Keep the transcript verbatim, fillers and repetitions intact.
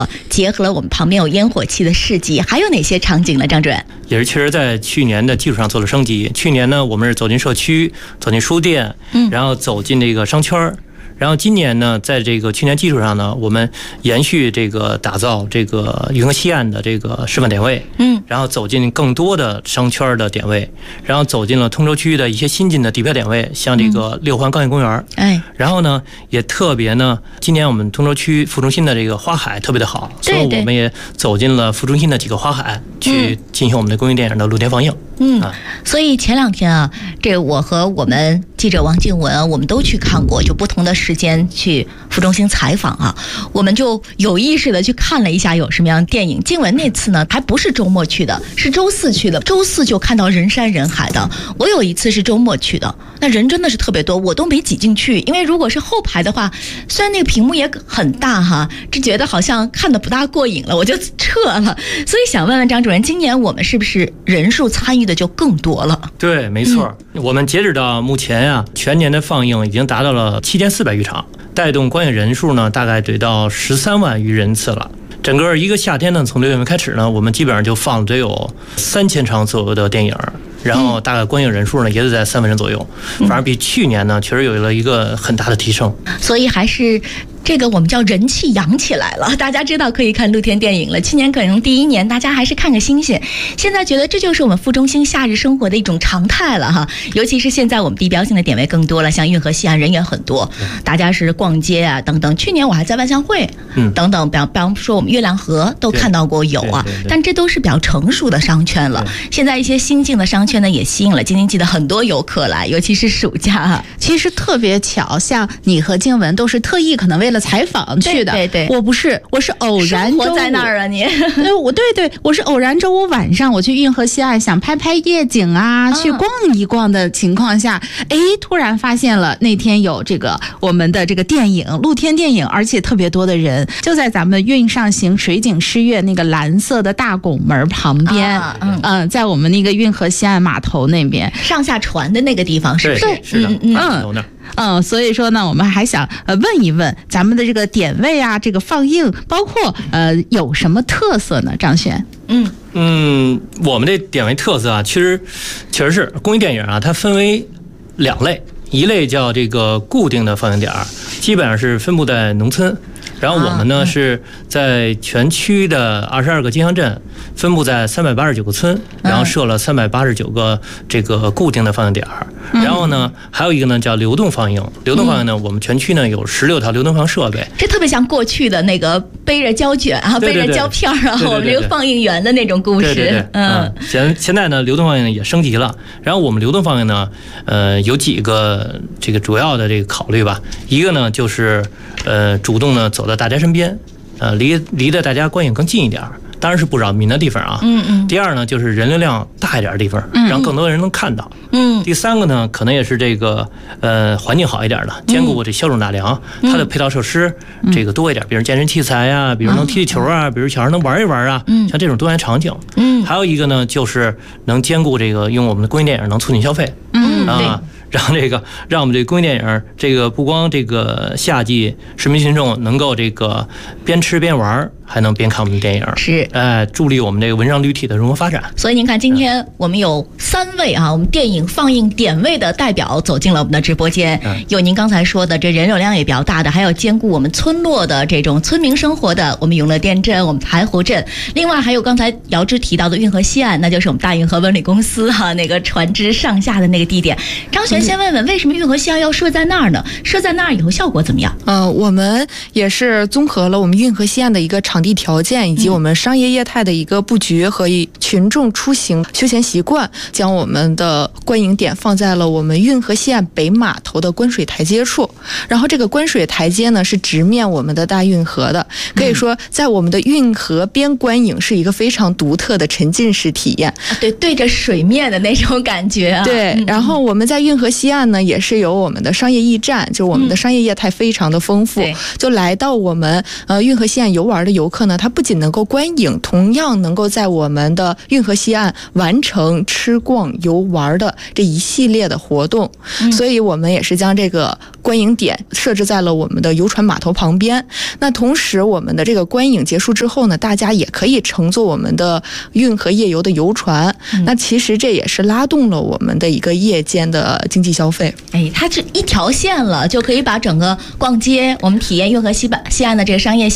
结合了我们旁边有烟火气的市集，还有哪些场景呢？张主任也是确实在去年的基础上做了升级。去年呢，我们是走进社区，走进书店，嗯，然后走进这个商圈。然后今年呢，在这个去年基础上呢，我们延续这个打造这个运河西岸的这个示范点位，嗯，然后走进更多的商圈的点位，然后走进了通州区的一些新进的地标点位，像这个六环钢铁公园，哎，然后呢，也特别呢，今年我们通州区副中心的这个花海特别的好，所以我们也走进了副中心的几个花海，去进行我们的公益电影的露天放映。 嗯，所以前两天啊，这我和我们记者王静文，我们都去看过，就不同的时间去副中心采访啊，我们就有意识的去看了一下有什么样的电影。静文那次呢，还不是周末去的，是周四去的，周四就看到人山人海的。我有一次是周末去的，那人真的是特别多，我都没挤进去，因为如果是后排的话，虽然那个屏幕也很大哈，只觉得好像看得不大过瘾了，我就撤了。所以想问问张主任，今年我们是不是人数参与的就更多了？ 对，没错，嗯、我们截止到目前啊，全年的放映已经达到了七千四百余场，带动观影人数呢，大概得到十三万余人次了。整个一个夏天呢，从六月份开始呢，我们基本上就放了得有三千场左右的电影，然后大概观影人数呢也是在三万人左右，反而比去年呢确实有了一个很大的提升。 所以还是这个我们叫人气扬起来了，大家知道可以看露天电影了。去年可能第一年大家还是看个新鲜，现在觉得这就是我们副中心夏日生活的一种常态了哈。尤其是现在我们地标性的点位更多了，像运河西岸人也很多，大家是逛街啊等等。去年我还在万象汇等等，比方比方说我们月亮河都看到过有啊，但这都是比较成熟的商圈了。现在一些新进的商圈呢，也吸引了京津冀的很多游客来，尤其是暑假啊。 其实特别巧，像你和静文都是特意可能为了采访去的， 对对对， 我不是，我是偶然生活在那儿啊你。 对，我对对，我是偶然周五晚上我去运河西岸想拍拍夜景啊，嗯、去逛一逛的情况下，哎，突然发现了那天有这个我们的这个电影露天电影，而且特别多的人，就在咱们运上行水景诗苑那个蓝色的大拱门旁边，啊、嗯嗯、呃，在我们那个运河西岸码头那边上下船的那个地方，是不是？ 是的，嗯嗯。 嗯，所以说呢，我们还想呃问一问咱们的这个点位啊，这个放映包括呃有什么特色呢？张璇， 嗯嗯，我们这点位特色啊，其实确实是公益电影啊，它分为两类，一类叫这个固定的放映点，基本上是分布在农村。然后我们呢是在全区的二十二个经乡镇，分布在三百八十九个村，然后设了三百八十九个这个固定的放映点。然后呢，还有一个呢叫流动放映。流动放映呢，我们全区呢有十六套流动放映设备。 这特别像过去的那个背着胶卷啊，背着胶片啊，我们这个放映员的那种故事。 对对对，嗯，现现在呢，流动放映也升级了。然后我们流动放映呢，呃，有几个这个主要的这个考虑吧。一个呢就是呃，主动呢走到大家身边，呃，离离得大家观影更近一点，当然是不扰民的地方啊。嗯嗯。第二呢，就是人流量大一点的地方，让更多人能看到。嗯。第三个呢，可能也是这个呃环境好一点的，兼顾这消肿纳凉，它的配套设施这个多一点，比如健身器材呀，比如能踢踢球啊，比如小孩能玩一玩啊，像这种多元场景。嗯。还有一个呢，就是能兼顾这个用我们的公益电影能促进消费。嗯啊。让这个让我们这个公益电影这个不光这个夏季市民群众能够这个边吃边玩，还能边看我们的电影， 是哎，助力我们这个文商旅体的融合发展。 所以您看，今天我们有三位啊，我们电影放映点位的代表走进了我们的直播间，嗯、有您刚才说的这人流量也比较大的，还有兼顾我们村落的这种村民生活的，我们永乐店镇、我们台湖镇，另外还有刚才姚芝提到的运河西岸，那就是我们大运河文旅公司哈、啊、那个船只上下的那个地点。张璇先问问，为什么运河西岸要设在那儿呢？设在那儿以后效果怎么样？ 呃，我们也是综合了我们运河西岸的一个场地条件，以及我们商业业态的一个布局和群众出行休闲习惯，将我们的观影点放在了我们运河西岸北码头的观水台阶处。然后这个观水台阶呢是直面我们的大运河的，可以说在我们的运河边观影是一个非常独特的沉浸式体验。 啊、对，对着水面的那种感觉啊。 对，然后我们在运河西岸呢也是有我们的商业驿站，就是我们的商业业态非常的丰富，嗯、就来到我们呃运河西岸游玩的游客呢，他不仅能够观影，同样能够在我们的运河西岸完成吃逛游玩的这一系列的活动。嗯、所以我们也是将这个观影点设置在了我们的游船码头旁边。那同时我们的这个观影结束之后呢，大家也可以乘坐我们的运河夜游的游船。嗯、那其实这也是拉动了我们的一个夜间的经济消费。 哎，它这一条线了，就可以把整个逛街，我们体验运河西岸西岸的这个商业